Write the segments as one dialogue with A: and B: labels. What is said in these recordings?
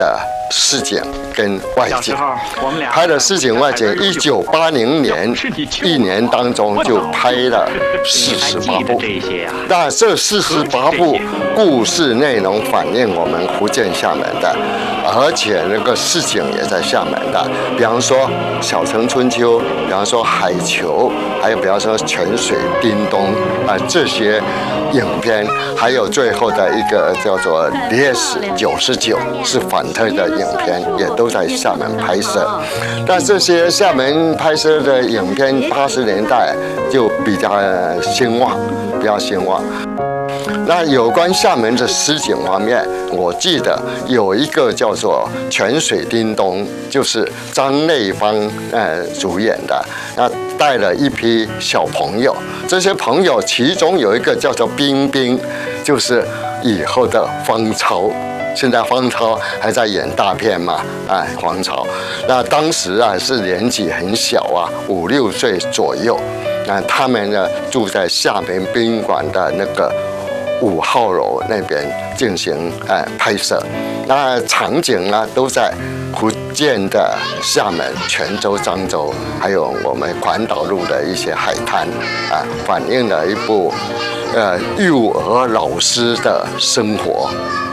A: 的市井跟外景，拍的市井外景，1980年一年当中就拍了48部。那这48部故事内容反映我们福建厦门的，而且那个市景也在厦门的，比方说《小城春秋》，比方说《海球》，还有比方说《泉水叮咚》这些影片，还有最后的一个叫做《烈士99》是反特的影片，也都在厦门拍摄。但这些厦门拍摄的影片，80年代就比较兴旺，比较兴旺。那有关厦门的市井方面，我记得有一个叫做《泉水叮咚》，就是张内芳主演的，那带了一批小朋友，这些朋友其中有一个叫做冰冰，就是以后的方超。现在方超还在演大片嘛？方超，那当时是年纪很小5、6岁左右。那他们呢住在厦门宾馆的那个5号楼那边进行拍摄。那场景呢都在福建的厦门、泉州、漳州，还有我们环岛路的一些海滩反映了一部幼儿老师的生活。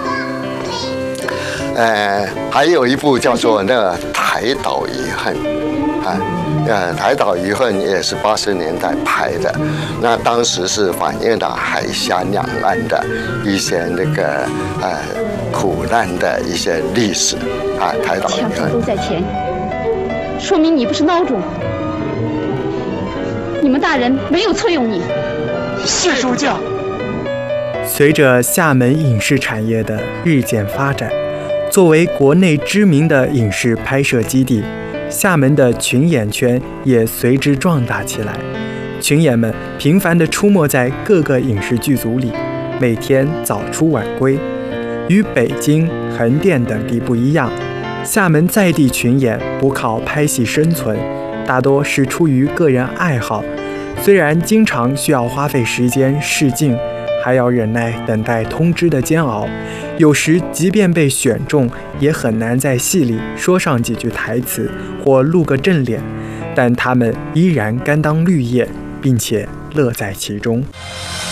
A: 还有一部叫做那个《台岛遗恨》《台岛遗恨》也是80年代拍的，那当时是反映了海峡两岸的一些那个苦难的一些历史《台岛遗恨》
B: 都在前，说明你不是孬种，你们大人没有错用你。
C: 是主教。
D: 随着厦门影视产业的日渐发展，作为国内知名的影视拍摄基地，厦门的群演圈也随之壮大起来。群演们频繁地出没在各个影视剧组里，每天早出晚归。与北京、横店等地不一样，厦门在地群演不靠拍戏生存，大多是出于个人爱好。虽然经常需要花费时间试镜，还要忍耐等待通知的煎熬，有时即便被选中，也很难在戏里说上几句台词或露个正脸，但他们依然甘当绿叶，并且乐在其中。